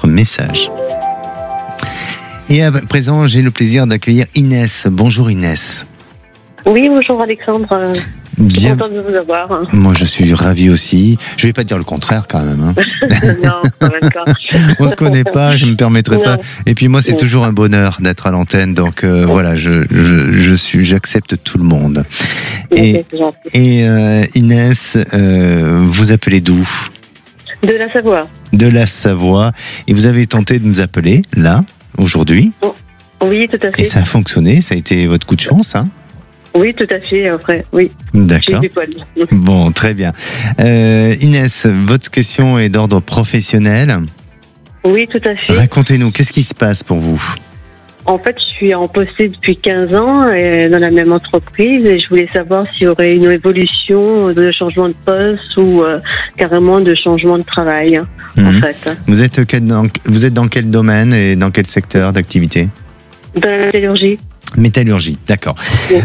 votre message. Et à présent, j'ai le plaisir d'accueillir Inès. Bonjour Inès. Oui, bonjour Alexandre. Je suis contente de vous avoir. Moi, je suis ravi aussi. Je vais pas dire le contraire quand même. Hein. Non, quand même pas. On se connaît pas, je me permettrai pas. Et puis moi, c'est toujours un bonheur d'être à l'antenne. Donc voilà, j'accepte tout le monde. Et Inès, vous appelez d'où ? De la Savoie. De la Savoie. Et vous avez tenté de nous appeler là aujourd'hui. Oui, tout à fait. Et ça a fonctionné. Ça a été votre coup de chance, hein ? Oui, tout à fait, après, oui. D'accord. J'ai des poils. Bon, très bien. Inès, votre question est d'ordre professionnel. Oui, tout à fait. Racontez-nous, qu'est-ce qui se passe pour vous ? En fait, je suis en poste depuis 15 ans dans la même entreprise et je voulais savoir s'il y aurait une évolution de changement de poste ou carrément de changement de travail, en fait. Vous êtes dans quel domaine et dans quel secteur d'activité ? Dans la métallurgie. Métallurgie, d'accord. Oui.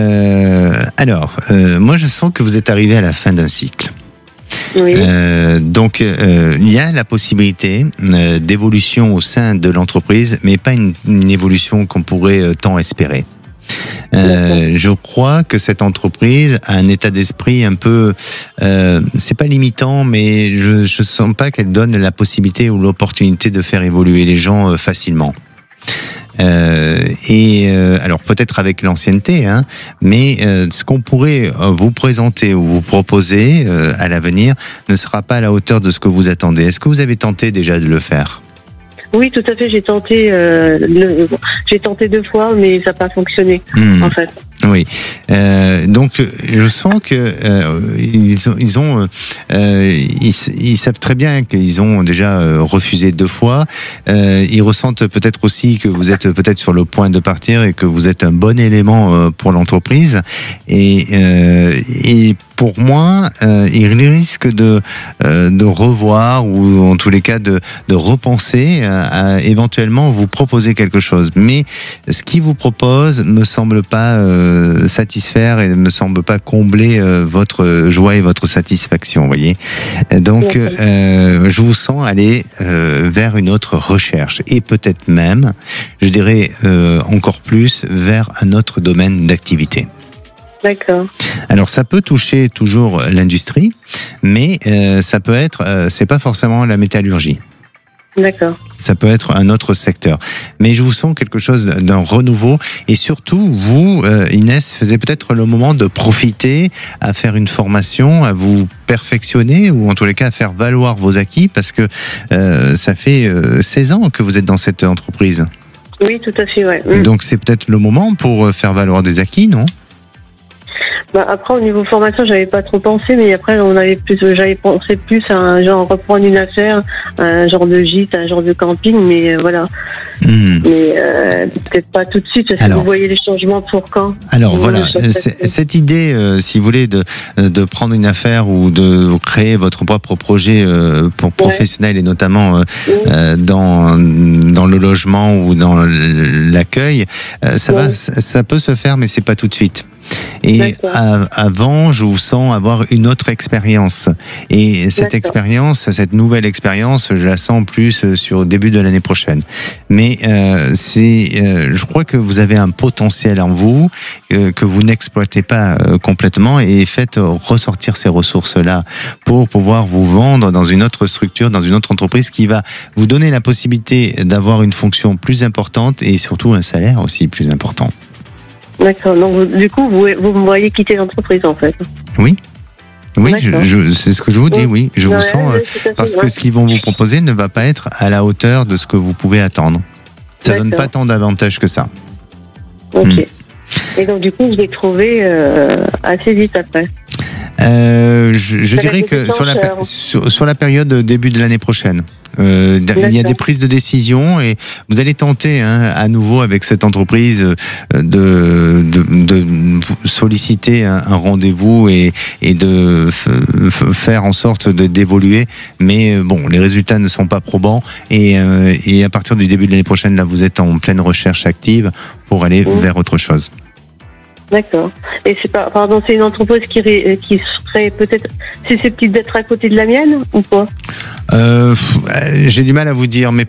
Moi je sens que vous êtes arrivé à la fin d'un cycle. Oui. Donc il y a la possibilité d'évolution au sein de l'entreprise, mais pas une évolution qu'on pourrait tant espérer. Je crois que cette entreprise a un état d'esprit un peu, c'est pas limitant, mais je sens pas qu'elle donne la possibilité ou l'opportunité de faire évoluer les gens facilement. Alors peut-être avec l'ancienneté, hein, mais ce qu'on pourrait vous présenter ou vous proposer à l'avenir ne sera pas à la hauteur de ce que vous attendez. Est-ce que vous avez tenté déjà de le faire ? Oui, tout à fait. J'ai tenté 2 fois, mais ça n'a pas fonctionné, en fait. Oui. Donc, je sens que ils savent très bien qu'ils ont déjà refusé 2 fois. Ils ressentent peut-être aussi que vous êtes peut-être sur le point de partir et que vous êtes un bon élément pour l'entreprise. Et pour moi, ils risquent de revoir ou en tous les cas de repenser à éventuellement vous proposer quelque chose. Mais ce qu'ils vous proposent me semble pas satisfaire et ne me semble pas combler votre joie et votre satisfaction, vous voyez. Donc, je vous sens aller vers une autre recherche et peut-être même, je dirais encore plus, vers un autre domaine d'activité. D'accord. Alors ça peut toucher toujours l'industrie, mais ça peut être, c'est pas forcément la métallurgie. D'accord. Ça peut être un autre secteur. Mais je vous sens quelque chose d'un renouveau. Et surtout, vous, Inès, faisiez peut-être le moment de profiter à faire une formation, à vous perfectionner, ou en tous les cas à faire valoir vos acquis, parce que ça fait 16 ans que vous êtes dans cette entreprise. Oui, tout à fait, ouais. Donc c'est peut-être le moment pour faire valoir des acquis, non ? Après, au niveau formation, j'avais pas trop pensé, mais après, j'avais pensé plus à un genre reprendre une affaire, un genre de gîte, un genre de camping, mais voilà. Mais peut-être pas tout de suite, parce que vous voyez les changements pour quand ? Alors voilà, cette idée, si vous voulez, de prendre une affaire ou de créer votre propre projet pour professionnel et notamment dans le logement ou dans l'accueil, ça peut se faire, mais c'est pas tout de suite. Et avant, je vous sens avoir une autre expérience. Et cette expérience, cette nouvelle expérience, je la sens plus sur le début de l'année prochaine. Mais je crois que vous avez un potentiel en vous que vous n'exploitez pas complètement, et faites ressortir ces ressources-là pour pouvoir vous vendre dans une autre structure, dans une autre entreprise qui va vous donner la possibilité d'avoir une fonction plus importante et surtout un salaire aussi plus important. D'accord. Donc, du coup, vous me voyez quitter l'entreprise, en fait. Oui. Oui, c'est ce que je vous dis, oui. Je vous sens, parce que ce qu'ils vont vous proposer ne va pas être à la hauteur de ce que vous pouvez attendre. Ça donne pas tant d'avantages que ça. Ok. Et donc, du coup, vous l'avez trouvé assez vite après. Je dirais que sur la période début de l'année prochaine. Il y a des prises de décision et vous allez tenter à nouveau avec cette entreprise de solliciter un rendez-vous et de faire en sorte d'évoluer, mais bon, les résultats ne sont pas probants et à partir du début de l'année prochaine, là vous êtes en pleine recherche active pour aller vers autre chose. D'accord. Et c'est une entreprise qui serait peut-être susceptible d'être à côté de la mienne ou pas ? J'ai du mal à vous dire, mais